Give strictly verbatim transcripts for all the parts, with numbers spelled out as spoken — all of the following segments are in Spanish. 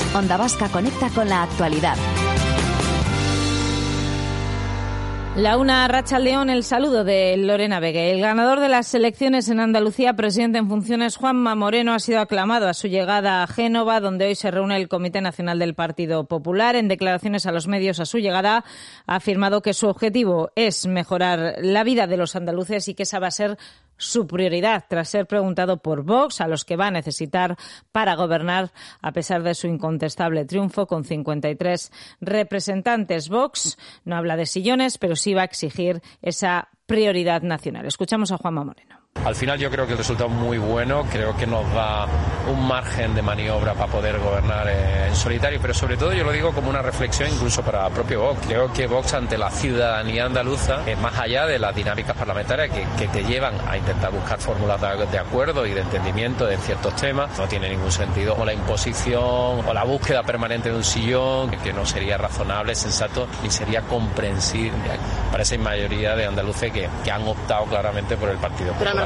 Onda Vasca conecta con la actualidad. La una, Arratsaldeon, el saludo de Lorena Vegue. El ganador de las elecciones en Andalucía, presidente en funciones, Juanma Moreno, ha sido aclamado a su llegada a Génova, donde hoy se reúne el Comité Nacional del Partido Popular. En declaraciones a los medios a su llegada, ha afirmado que su objetivo es mejorar la vida de los andaluces y que esa va a ser su prioridad, tras ser preguntado por Vox, a los que va a necesitar para gobernar, a pesar de su incontestable triunfo con cincuenta y tres representantes. Vox no habla de sillones, pero sí va a exigir esa prioridad nacional. Escuchamos a Juanma Moreno. Al final yo creo que el resultado es muy bueno, creo que nos da un margen de maniobra para poder gobernar en solitario, pero sobre todo yo lo digo como una reflexión incluso para el propio Vox. Creo que Vox ante la ciudadanía andaluza, eh, más allá de las dinámicas parlamentarias que, que te llevan a intentar buscar fórmulas de, de acuerdo y de entendimiento en ciertos temas, no tiene ningún sentido o la imposición o la búsqueda permanente de un sillón, que no sería razonable, sensato ni sería comprensible para esa mayoría de andaluces que, que han optado claramente por el Partido Popular.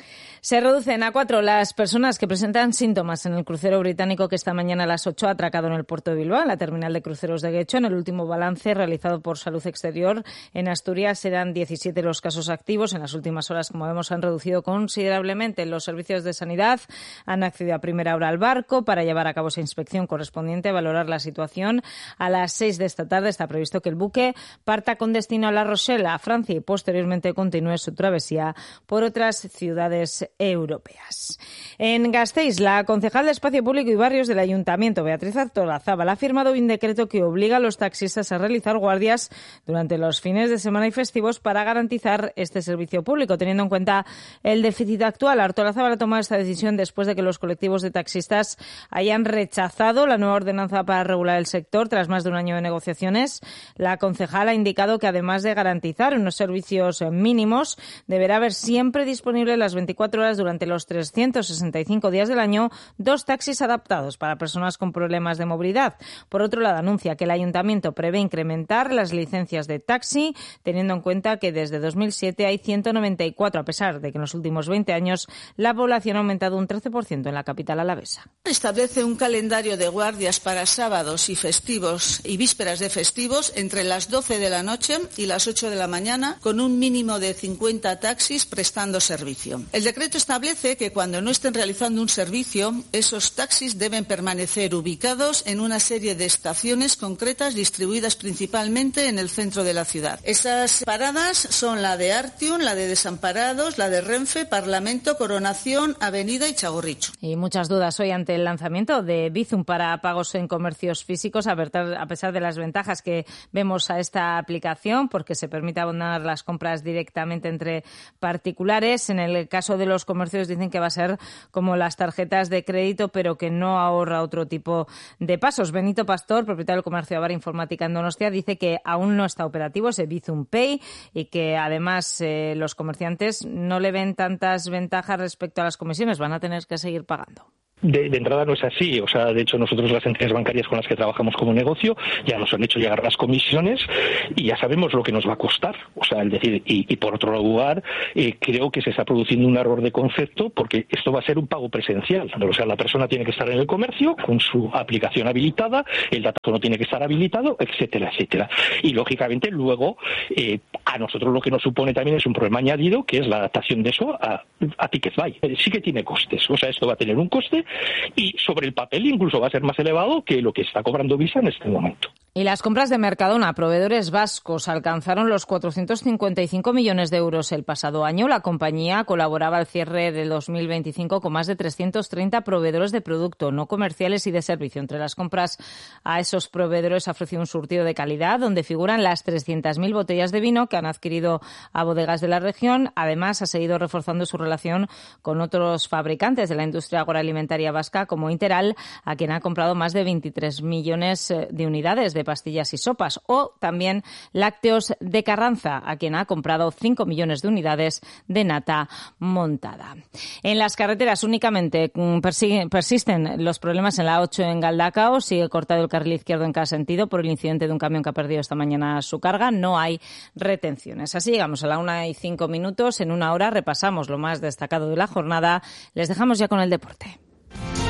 Se reducen a cuatro las personas que presentan síntomas en el crucero británico que esta mañana a las ocho ha atracado en el puerto de Bilbao, en la terminal de cruceros de Guecho. En el último balance realizado por Salud Exterior en Asturias eran diecisiete los casos activos. En las últimas horas, como vemos, han reducido considerablemente. Los servicios de sanidad han accedido a primera hora al barco para llevar a cabo esa inspección correspondiente a valorar la situación. A las seis de esta tarde está previsto que el buque parta con destino a La Rochelle, a Francia, y posteriormente continúe su travesía por otras ciudades europeas. En Gasteiz, la concejal de Espacio Público y Barrios del Ayuntamiento, Beatriz Artolazábal, ha firmado un decreto que obliga a los taxistas a realizar guardias durante los fines de semana y festivos para garantizar este servicio público. Teniendo en cuenta el déficit actual, Artolazábal ha tomado esta decisión después de que los colectivos de taxistas hayan rechazado la nueva ordenanza para regular el sector tras más de un año de negociaciones. La concejal ha indicado que además de garantizar unos servicios mínimos, deberá haber siempre disponible las veinticuatro horas durante los trescientos sesenta y cinco días del año dos taxis adaptados para personas con problemas de movilidad. Por otro lado, anuncia que el Ayuntamiento prevé incrementar las licencias de taxi, teniendo en cuenta que desde dos mil siete hay ciento noventa y cuatro, a pesar de que en los últimos veinte años la población ha aumentado un trece por ciento en la capital alavesa. Establece un calendario de guardias para sábados y festivos y vísperas de festivos entre las doce de la noche y las ocho de la mañana, con un mínimo de cincuenta taxis prestando servicio. El decreto establece que cuando no estén realizando un servicio, esos taxis deben permanecer ubicados en una serie de estaciones concretas distribuidas principalmente en el centro de la ciudad. Esas paradas son la de Artium, la de Desamparados, la de Renfe, Parlamento, Coronación, Avenida y Txagorritxu. Y muchas dudas hoy ante el lanzamiento de Bizum para pagos en comercios físicos, a pesar de las ventajas que vemos a esta aplicación, porque se permite abonar las compras directamente entre particulares. En el caso de los comercios dicen que va a ser como las tarjetas de crédito, pero que no ahorra otro tipo de pasos. Benito Pastor, propietario del comercio Avar Informática en Donostia, dice que aún no está operativo ese Bizum Pay y que además eh, los comerciantes no le ven tantas ventajas respecto a las comisiones, van a tener que seguir pagando. De, de entrada no es así, o sea, de hecho nosotros las entidades bancarias con las que trabajamos como negocio ya nos han hecho llegar las comisiones y ya sabemos lo que nos va a costar, o sea, es decir, y, y por otro lugar, eh, creo que se está produciendo un error de concepto porque esto va a ser un pago presencial, o sea, la persona tiene que estar en el comercio con su aplicación habilitada, el datáfono tiene que estar habilitado, etcétera, etcétera. Y lógicamente luego eh, a nosotros lo que nos supone también es un problema añadido, que es la adaptación de eso a, a Ticketbuy. Sí que tiene costes, o sea, esto va a tener un coste y sobre el papel incluso va a ser más elevado que lo que está cobrando Visa en este momento. Y las compras de Mercadona, proveedores vascos, alcanzaron los cuatrocientos cincuenta y cinco millones de euros el pasado año. La compañía colaboraba al cierre del dos mil veinticinco con más de trescientos treinta proveedores de producto no comerciales y de servicio. Entre las compras a esos proveedores ha ofrecido un surtido de calidad, donde figuran las trescientas mil botellas de vino que han adquirido a bodegas de la región. Además, ha seguido reforzando su relación con otros fabricantes de la industria agroalimentaria vasca, como Interal, a quien ha comprado más de veintitrés millones de unidades de pastillas y sopas, o también Lácteos de Carranza, a quien ha comprado cinco millones de unidades de nata montada. En las carreteras únicamente persisten los problemas en la ocho en Galdacao. Sigue cortado el carril izquierdo en cada sentido por el incidente de un camión que ha perdido esta mañana su carga. No hay retenciones. Así llegamos a la una y cinco minutos. En una hora repasamos lo más destacado de la jornada. Les dejamos ya con el deporte.